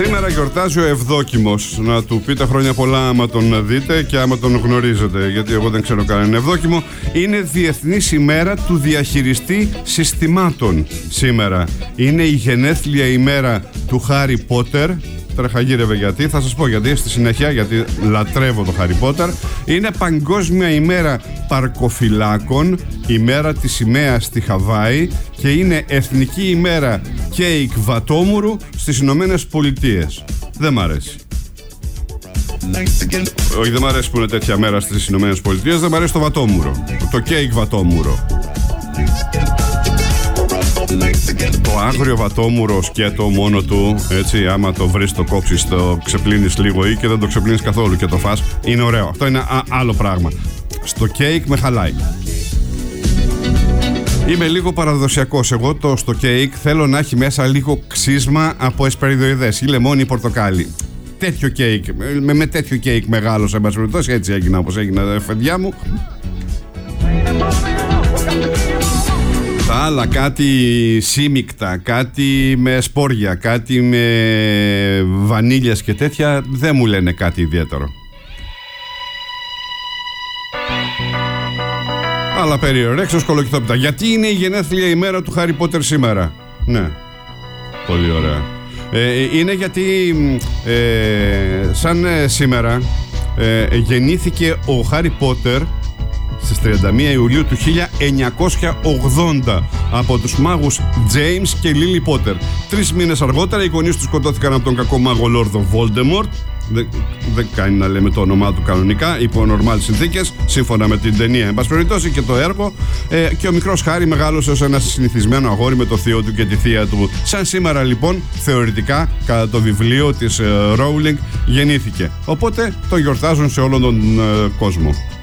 Σήμερα γιορτάζει ο Ευδόκιμος. Να του πείτε χρόνια πολλά άμα τον δείτε και άμα τον γνωρίζετε, γιατί εγώ δεν ξέρω κανέναν Ευδόκιμο. Είναι Διεθνής ημέρα του διαχειριστή συστημάτων σήμερα. Είναι η γενέθλια ημέρα του Χάρι Πότερ. Τρεχαγύρευε γιατί, θα σας πω γιατί στη συνέχεια, γιατί λατρεύω το Χάρι Πότερ. Είναι Παγκόσμια ημέρα παρκοφυλάκων, ημέρα της σημαίας στη Χαβάη και είναι Εθνική ημέρα κέικ βατόμουρου στις Ηνωμένες Πολιτείες. Δεν μ' αρέσει. Όχι, δεν μ' αρέσει που είναι τέτοια μέρα στις Ηνωμένες Πολιτείες, δεν μ' αρέσει το βατόμουρο, το κέικ βατόμουρο. Το άγριο βατόμουρο σκέτο μόνο του, έτσι, άμα το βρεις, το κόψεις, το ξεπλύνεις λίγο ή και δεν το ξεπλύνεις καθόλου και το φας, είναι ωραίο. Αυτό είναι άλλο πράγμα. Στο κέικ με χαλάει. Είμαι λίγο παραδοσιακός. Εγώ στο κέικ θέλω να έχει μέσα λίγο ξύσμα από εσπεριδοειδές ή λεμόνι ή πορτοκάλι. Τέτοιο κέικ, με τέτοιο κέικ μεγάλος, εν πάση περιπτώσει, έτσι έγινα όπως έγινα, φεντιά μου. Τα άλλα, κάτι σύμικτα, κάτι με σπόρια, κάτι με βανίλιας και τέτοια, δεν μου λένε κάτι ιδιαίτερο. Αλλά περιορέξω σκολοκυθόπιτα. Γιατί είναι η γενέθλια ημέρα του Χάρι Πότερ σήμερα? Ναι, πολύ ωραία. Είναι γιατί σαν σήμερα γεννήθηκε ο Χάρι Πότερ στις 31 Ιουλίου του 1980 από τους μάγους James και Lily Potter. 3 μήνες αργότερα οι γονείς του σκοτώθηκαν από τον κακό μάγο Λόρδο Voldemort. Δεν κάνει να λέμε το όνομά του κανονικά, υπό νορμάλ συνθήκες, σύμφωνα με την ταινία, εν πάση περιπτώσει, και το έργο. Και ο μικρός Χάρι μεγάλωσε ως ένα συνηθισμένο αγόρι με το θείο του και τη θεία του. Σαν σήμερα λοιπόν, θεωρητικά, κατά το βιβλίο της Rowling, γεννήθηκε. Οπότε το γιορτάζουν σε όλον τον κόσμο.